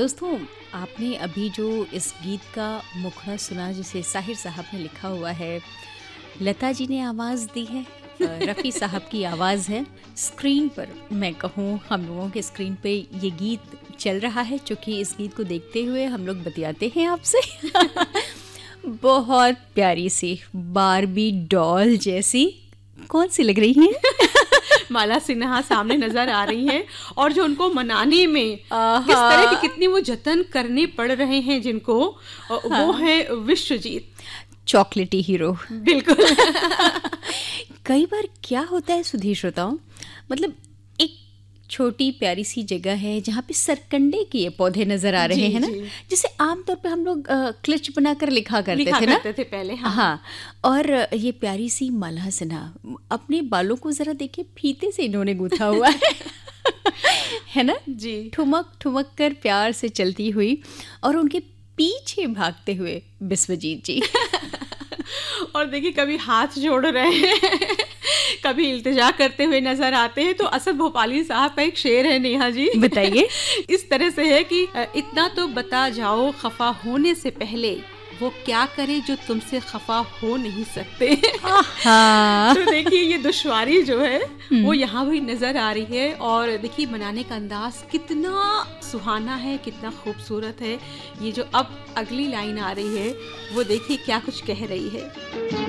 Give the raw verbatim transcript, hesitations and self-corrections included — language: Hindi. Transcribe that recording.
दोस्तों, आपने अभी जो इस गीत का मुखड़ा सुना जिसे साहिर साहब ने लिखा हुआ है, लता जी ने आवाज़ दी है, रफ़ी साहब की आवाज़ है। स्क्रीन पर मैं कहूँ हम लोगों के स्क्रीन पे ये गीत चल रहा है, चूँकि इस गीत को देखते हुए हम लोग बतियाते हैं आपसे। बहुत प्यारी सी बारबी डॉल जैसी कौन सी लग रही है? माला सिन्हा सामने नजर आ रही है और जो उनको मनाने में किस तरह की कितनी वो जतन करने पड़ रहे हैं जिनको, वो है विश्वजीत, चॉकलेटी हीरो। बिल्कुल। कई बार क्या होता है सुधी श्रोताओं, मतलब एक छोटी प्यारी सी जगह है जहाँ पे सरकंडे के ये पौधे नजर आ रहे हैं ना, जिसे आमतौर पे हम लोग क्लिच बनाकर लिखा करते लिखा थे ना करते थे पहले। हाँ, हाँ। और ये प्यारी सी माला सिन्हा अपने बालों को जरा देखिए, फीते से इन्होंने गूंथा हुआ है। है ना जी, ठुमक ठुमक कर प्यार से चलती हुई और उनके पीछे भागते हुए विश्वजीत जी। और देखिए कभी हाथ जोड़ रहे हैं, कभी इल्तिजा करते हुए नजर आते हैं। तो असद भोपाली साहब का एक शेर है, नेहा जी, बताइए। इस तरह से है कि इतना तो बता जाओ खफा होने से पहले वो क्या करे जो तुमसे खफा हो नहीं सकते। तो देखिए ये दुश्वारी जो है वो यहाँ भी नजर आ रही है। और देखिए मनाने का अंदाज कितना सुहाना है, कितना खूबसूरत है। ये जो अब अगली लाइन आ रही है वो देखिए क्या कुछ कह रही है।